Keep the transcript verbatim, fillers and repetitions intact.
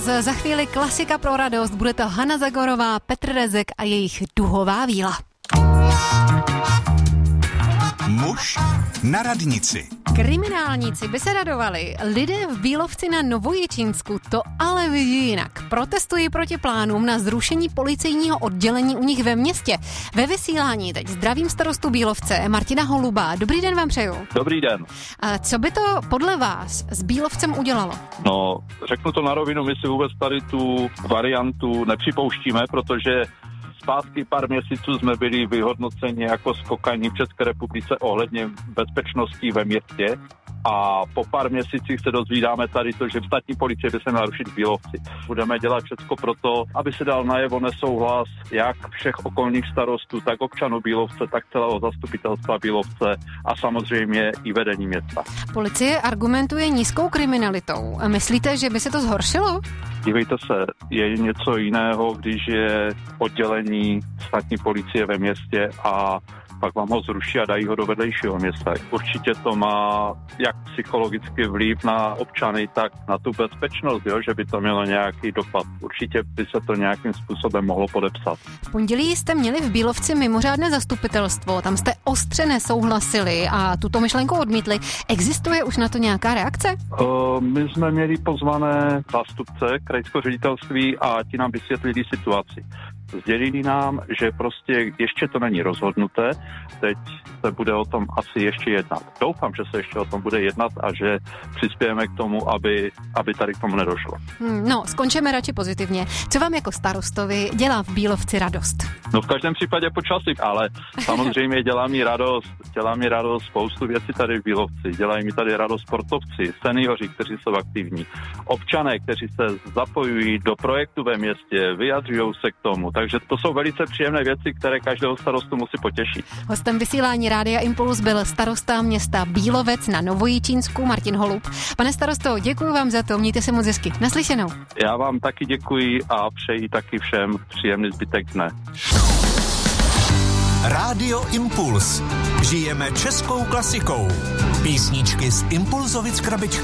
Za chvíli klasika pro radost. Bude to Hana Zagorová, Petr Rezek a jejich Duhová víla. Muž na radnici. Kriminálníci by se radovali. Lidé v Bílovci na Novojičínsku to ale vidí jinak. Protestují proti plánům na zrušení policejního oddělení u nich ve městě. Ve vysílání teď zdravím starostu Bílovce Martina Holuba. Dobrý den vám přeju. Dobrý den. A co by to podle vás s Bílovcem udělalo? No, řeknu to na rovinu, my si vůbec tady tu variantu nepřipouštíme, protože zpátky pár měsíců jsme byli vyhodnoceni jako skokaní v České republice ohledně bezpečnosti ve městě a po pár měsících se dozvídáme tady to, že státní policie by se měla rušit v Bílovci. Budeme dělat všechno pro to, aby se dal najevo nesouhlas jak všech okolních starostů, tak občanů Bílovce, tak celého zastupitelstva Bílovce a samozřejmě i vedení města. Policie argumentuje nízkou kriminalitou. Myslíte, že by se to zhoršilo? Dívejte se, je něco jiného, když je oddělení státní policie ve městě a pak vám ho zruší a dají ho do vedlejšího města. Určitě to má jak psychologický vliv na občany, tak na tu bezpečnost, jo, že by to mělo nějaký dopad. Určitě by se to nějakým způsobem mohlo podepsat. V pondělí jste měli v Bílovci mimořádné zastupitelstvo, tam jste ostře nesouhlasili a tuto myšlenku odmítli. Existuje už na to nějaká reakce? Uh, my jsme měli pozvané zástupce krajského ředitelství a ti nám vysvětlili situaci. Sdělili nám, že prostě ještě to není rozhodnuté, teď se bude o tom asi ještě jednat. Doufám, že se ještě o tom bude jednat a že přispějeme k tomu, aby, aby tady k tomu nedošlo. Hmm, no, skončíme radši pozitivně. Co vám jako starostovi dělá v Bílovci radost? No v každém případě počasí, ale samozřejmě dělá mi radost, dělá mi radost spoustu věcí tady v Bílovci, dělají mi tady radost sportovci, seniori, kteří jsou aktivní, občané, kteří se zapojují do projektu ve městě, vyjadřují se k tomu. Takže to jsou velice příjemné věci, které každého starostu musí potěšit. Hostem vysílání Rádia Impuls byl starosta města Bílovec na Novojičínsku Martin Holub. Pane starosto, děkuji vám za to, mějte se moc hezky. Naslyšenou. Já vám taky děkuji a přeji taky všem příjemný zbytek dne. Rádio Impuls. Žijeme českou klasikou. Písničky z Impulzovic krabičky.